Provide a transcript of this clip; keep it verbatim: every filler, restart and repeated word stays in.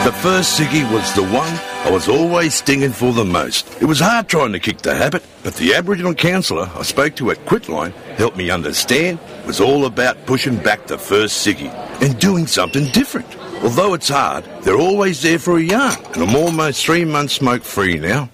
The first ciggy was the one I was always stinging for the most. It was hard trying to kick the habit, but the Aboriginal counsellor I spoke to at Quitline helped me understand it was all about pushing back the first ciggy and doing something different. Although it's hard, they're always there for a yarn, and I'm almost three months smoke-free now.